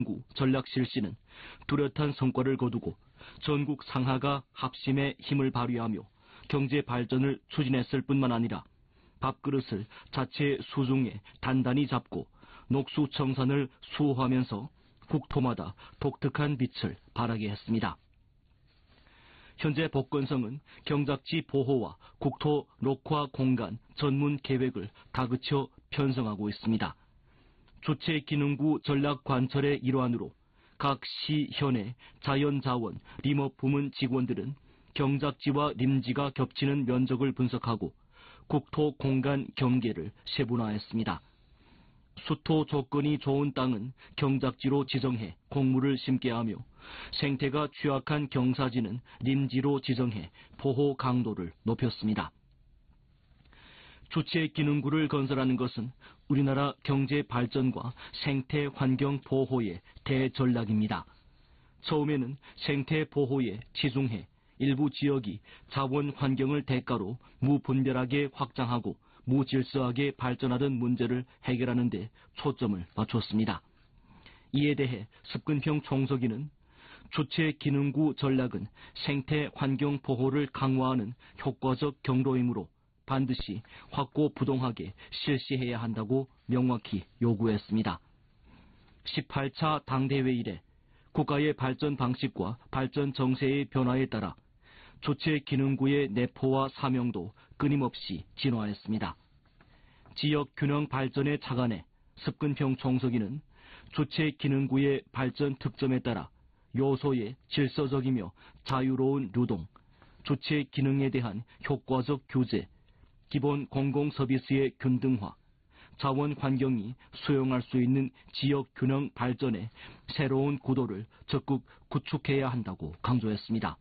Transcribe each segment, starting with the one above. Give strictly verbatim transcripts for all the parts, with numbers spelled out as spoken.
구 전략 실시는 뚜렷한 성과를 거두고 전국 상하가 합심의 힘을 발휘하며 경제 발전을 추진했을 뿐만 아니라 밥그릇을 자체 수중에 단단히 잡고 녹수청산을 수호하면서 국토마다 독특한 빛을 발하게 했습니다. 현재 복건성은 경작지 보호와 국토 녹화 공간 전문 계획을 다그쳐 편성하고 있습니다. 주체기능구 전략 관철의 일환으로 각 시, 현의 자연자원, 림업 부문 직원들은 경작지와 림지가 겹치는 면적을 분석하고 국토 공간 경계를 세분화했습니다. 수토 조건이 좋은 땅은 경작지로 지정해 곡물을 심게 하며 생태가 취약한 경사지는 림지로 지정해 보호 강도를 높였습니다. 주체기능구를 건설하는 것은 우리나라 경제 발전과 생태 환경 보호의 대전략입니다. 처음에는 생태 보호에 치중해 일부 지역이 자원 환경을 대가로 무분별하게 확장하고 무질서하게 발전하던 문제를 해결하는 데 초점을 맞췄습니다. 이에 대해 습근평 총서기는 주체기능구 전략은 생태 환경 보호를 강화하는 효과적 경로이므로 반드시 확고부동하게 실시해야 한다고 명확히 요구했습니다. 십팔 차 당대회 이래 국가의 발전 방식과 발전 정세의 변화에 따라 주체기능구의 내포와 사명도 끊임없이 진화했습니다. 지역균형 발전에 착안해 습근평 총서기는 주체기능구의 발전 특점에 따라 요소의 질서적이며 자유로운 유동, 주체기능에 대한 효과적 규제, 기본 공공서비스의 균등화, 자원 환경이 수용할 수 있는 지역균형 발전의 새로운 구도를 적극 구축해야 한다고 강조했습니다.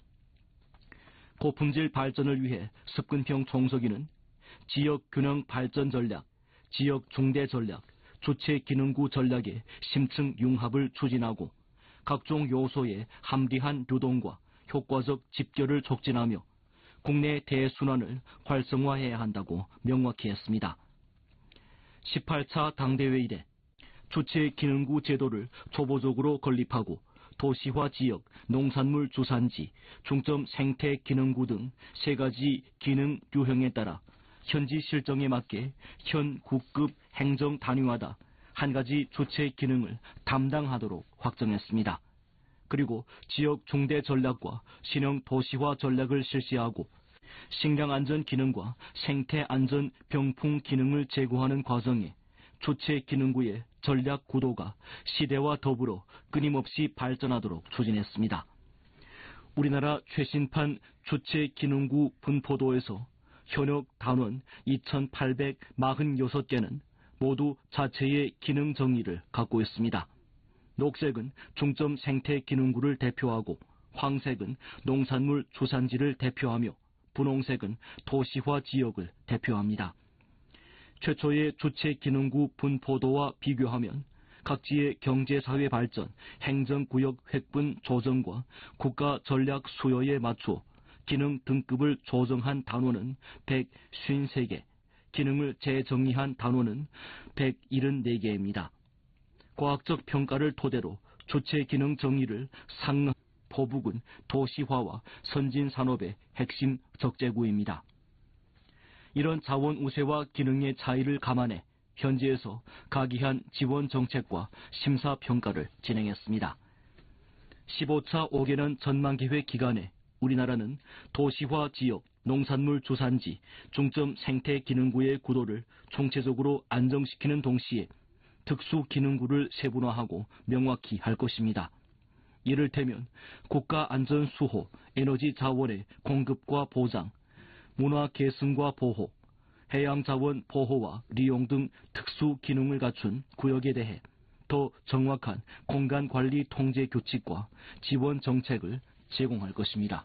고품질 발전을 위해 습근평 총서기는 지역균형 발전 전략, 지역중대 전략, 주체기능구 전략의 심층 융합을 추진하고 각종 요소의 합리한 유동과 효과적 집결을 촉진하며 국내 대순환을 활성화해야 한다고 명확히 했습니다. 십팔 차 당대회 이래 주체기능구 제도를 초보적으로 건립하고 도시화 지역, 농산물 주산지, 중점 생태기능구 등 세 가지 기능 유형에 따라 현지 실정에 맞게 현 국급 행정 단위마다 한 가지 주체 기능을 담당하도록 확정했습니다. 그리고 지역 중대 전략과 신형 도시화 전략을 실시하고 식량 안전 기능과 생태 안전 병풍 기능을 제고하는 과정에 주체 기능구의 전략 구도가 시대와 더불어 끊임없이 발전하도록 추진했습니다. 우리나라 최신판 주체 기능구 분포도에서 현역 단원 이천팔백사십육 개는 모두 자체의 기능 정의를 갖고 있습니다. 녹색은 중점 생태 기능구를 대표하고 황색은 농산물 주산지를 대표하며 분홍색은 도시화 지역을 대표합니다. 최초의 주체기능구 분포도와 비교하면 각지의 경제사회 발전, 행정구역 획분 조정과 국가 전략 수요에 맞춰 기능 등급을 조정한 단원은 백오십삼 개, 기능을 재정의한 단원은 백칠십사 개입니다. 과학적 평가를 토대로 주체기능 정의를 상응 포북은 도시화와 선진산업의 핵심 적재구입니다. 이런 자원 우세와 기능의 차이를 감안해 현지에서 가기한 지원 정책과 심사평가를 진행했습니다. 십오 차 오 개년 전망기획 기간에 우리나라는 도시화 지역, 농산물 주산지, 중점 생태기능구의 구도를 총체적으로 안정시키는 동시에 특수기능구를 세분화하고 명확히 할 것입니다. 이를테면 국가안전수호, 에너지 자원의 공급과 보장, 문화 계승과 보호, 해양자원 보호와利用 등 특수기능을 갖춘 구역에 대해 더 정확한 공간관리 통제 규칙과 지원 정책을 제공할 것입니다.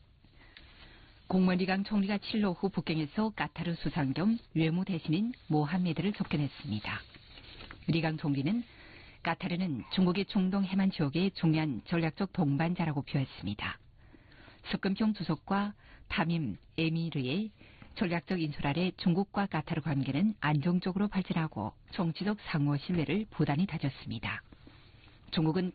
공무원 리강 총리가 칠 호 후 북경에서 까타르 수상 겸 외무 대신인 모하메드를 접견했습니다. 리강 총리는 까타르는 중국의 중동 해만 지역의 중요한 전략적 동반자라고 표했습니다. 습근평 주석과 타밈 에미르의 전략적 인솔 아래 중국과 까타르 관계는 안정적으로 발전하고 정치적 상호 신뢰를 부단히 다졌습니다. 중국은